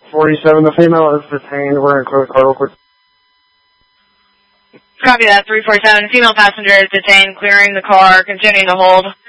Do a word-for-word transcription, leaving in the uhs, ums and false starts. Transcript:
forty-seven, the female is detained. We're in close car real quick. Copy that, three forty-seven. Female passenger is detained, clearing the car, continuing to hold.